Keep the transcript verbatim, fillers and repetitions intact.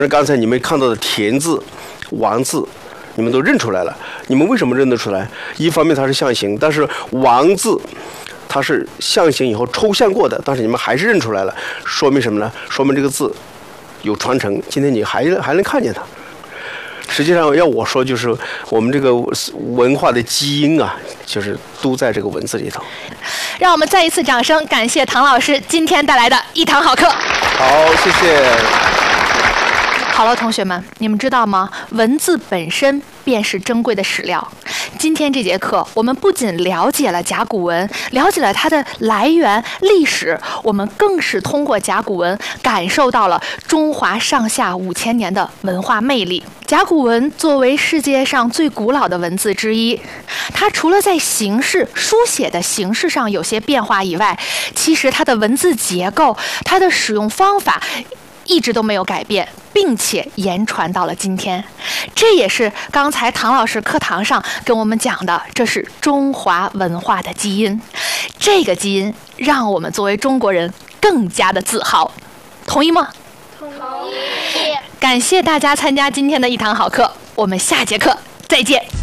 刚才你们看到的田字、王字，你们都认出来了。你们为什么认得出来？一方面它是象形，但是王字它是象形以后抽象过的，但是你们还是认出来了，说明什么呢？说明这个字有传承。今天你还还能看见它。实际上要我说，就是我们这个文化的基因啊，就是都在这个文字里头。 让我们再一次掌声感谢唐老师今天带来的一堂好课。 好，谢谢。 好了，同学们，你们知道吗？文字本身便是珍贵的史料。今天这节课，我们不仅了解了甲骨文，了解了它的来源、历史，我们更是通过甲骨文感受到了中华上下五千年的文化魅力。甲骨文作为世界上最古老的文字之一，它除了在形式、书写的形式上有些变化以外，其实它的文字结构、它的使用方法一直都没有改变，并且言传到了今天。这也是刚才唐老师课堂上跟我们讲的，这是中华文化的基因。这个基因让我们作为中国人更加的自豪，同意吗？ 同意。 感谢大家参加今天的一堂好课，我们下节课再见。